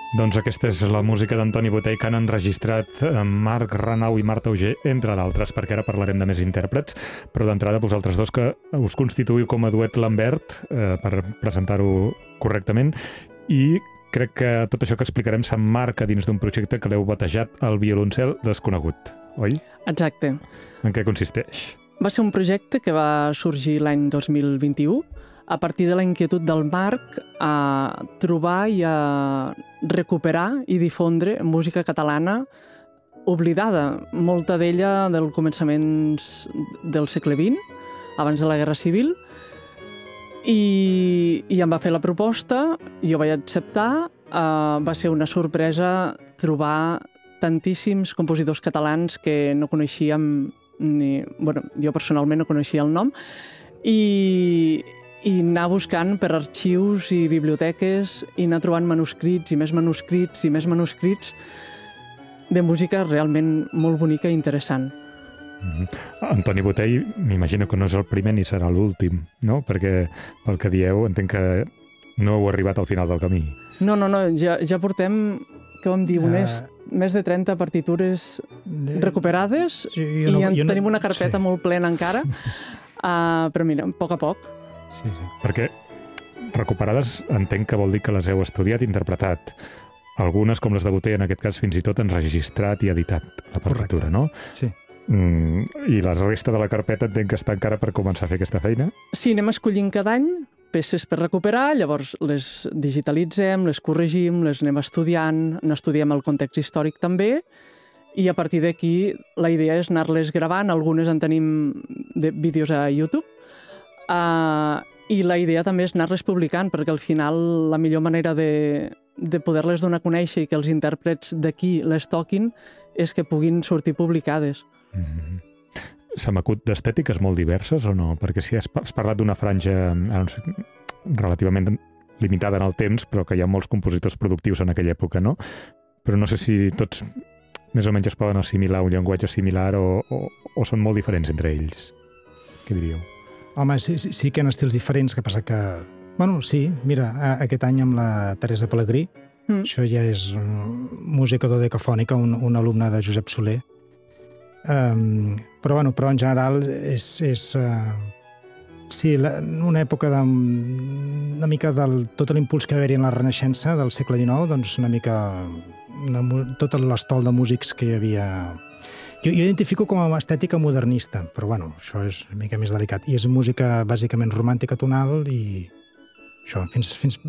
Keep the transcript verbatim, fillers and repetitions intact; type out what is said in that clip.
Doncs aquesta és la música d'Antoni Botey que han enregistrat Marc Renau i Marta Auger, entre d'altres, perquè ara parlarem de més intèrprets, però d'entrada vosaltres dos que us constituïu com a duet Lambert, eh, per presentar-ho correctament, i crec que tot això que explicarem s'emmarca dins d'un projecte que l'heu batejat El violoncel desconegut, oi? Exacte. En què consisteix? Va ser un projecte que va sorgir l'any dos mil vint-i-u a partir de la inquietud del Marc a trobar i a recuperar i difondre música catalana oblidada, molta d'ella del començaments del segle vint, abans de la Guerra Civil, i, i em va fer la proposta, jo vaig acceptar, uh, va ser una sorpresa trobar tantíssims compositors catalans que no coneixíem, ni, bueno, jo personalment no coneixia el nom, i, i anar buscant per arxius i biblioteques i anar trobant manuscrits i més manuscrits i més manuscrits de música realment molt bonica i interessant. Mm-hmm. Antoni Botey, m'imagino que no és el primer ni serà l'últim, no? Perquè pel que dieu entenc que no heu arribat al final del camí. No, no, no, ja, ja portem, què vam dir, unes uh, més de trenta partitures de... recuperades sí, i no, en tenim no... una carpeta sí. molt plena encara, uh, però mira, a poc a poc. Sí, sí. Perquè recuperades entenc que vol dir que les heu estudiat i interpretat. Algunes, com les de Botey, en aquest cas fins i tot enregistrat i editat la partitura, correcte. No? Sí. Mm, I la resta de la carpeta entenc que està encara per començar a fer aquesta feina? Sí, anem escollint cada any peces per recuperar, llavors les digitalitzem, les corregim, les anem estudiant, n'estudiem el context històric també, i a partir d'aquí la idea és anar-les gravant, algunes en tenim de vídeos a YouTube, Uh, i la idea també és anar-les publicant, perquè al final la millor manera de, de poder-les donar a conèixer i que els intèrprets d'aquí les toquin és que puguin sortir publicades. Mm-hmm. Se m'acut d'estètiques molt diverses o no? Perquè si has, has parlat d'una franja no sé, relativament limitada en el temps, però que hi ha molts compositors productius en aquella època, no? Però no sé si tots més o menys es poden assimilar un llenguatge similar o, o, o són molt diferents entre ells. Què diríeu? Home, sí, sí, sí que hi ha estils diferents, que passa que... Bueno, sí, mira, aquest any amb la Teresa Pelegrí, mm. això ja és música dodecafònica, un, un alumne de Josep Soler. Um, però, bueno, però en general és... és uh, sí, la, una època de... una mica del tot l'impuls que va haver-hi en la Renaixença del segle dinou, doncs una mica... Una, tot l'estol de músics que hi havia... Jo, jo identifico com a estètica modernista, però bueno, això és una mica més delicat. I és música bàsicament romàntica tonal i això, fins, fins